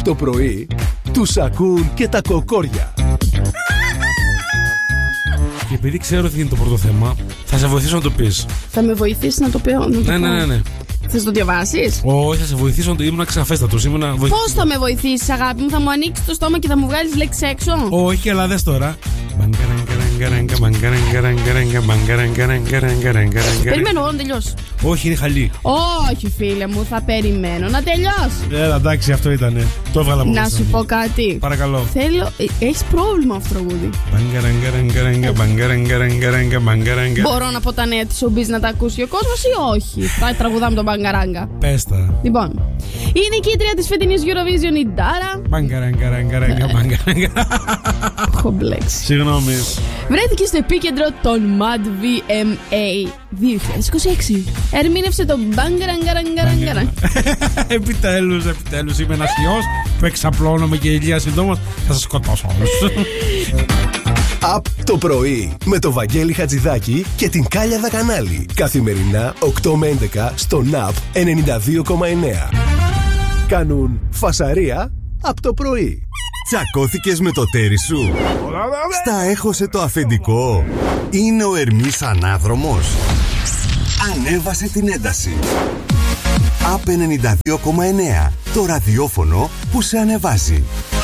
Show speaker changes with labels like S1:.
S1: το πρωί τους ακούν και τα κοκόρια.
S2: Και επειδή ξέρω τι είναι το πρώτο θέμα, θα σε βοηθήσω να το πεις.
S3: Θα με βοηθήσεις να το πω?
S2: Ναι.
S3: Θες να το διαβάσεις?
S2: Όχι, θα σε βοηθήσω να το. Ήμουν ξαφέστατος.
S3: Πώς θα με βοηθήσεις, αγάπη μου? Θα μου ανοίξεις το στόμα και θα μου βγάλεις λέξεις έξω?
S2: Όχι, αλλά δες τώρα.
S3: Περιμένω εγώ να τελειώσει.
S2: Όχι, είναι χαλί.
S3: Όχι, φίλε μου, θα περιμένω να τελειώσει.
S2: Έλα, εντάξει, αυτό ήτανε. Το έβγαλα από
S3: Να σου πω κάτι.
S2: Παρακαλώ.
S3: Θέλω. Έχεις πρόβλημα αυτό το τραγούδι. Μπορώ να πω τα νέα της showbiz να τα ακούσει ο κόσμος ή όχι? Θα τραγουδάμε τον μπαγκαράγκα.
S2: Πες τα.
S3: Λοιπόν, η νικήτρια της φετινής Eurovision, η Ντάρα.
S2: Μπαγκαράγκα.
S3: Έχω μπλέξει.
S2: Συγγνώμη.
S3: Βρέθηκε στο επίκεντρο των Mad VMA 2026. Ερμήνευσε τον μπαγκαράγκα.
S2: Επιτέλους, είμαι ένας ιός που εξαπλώνομαι και ηλία συντόμως θα σας σκοτώσω όλους.
S1: Απ' το πρωί με το Βαγγέλη Χατζηδάκη και την Κάλια Δακανάλη. Καθημερινά 8 με 11 στο ΝΑΠ 92,9. Κάνουν φασαρία απ' το πρωί.
S4: Τσακώθηκες με το τέρι σου? Στα έχωσε το αφεντικό? Είναι ο Ερμής ανάδρομος? Ανέβασε την ένταση. ΑΠ 92,9. Το ραδιόφωνο που σε ανεβάζει.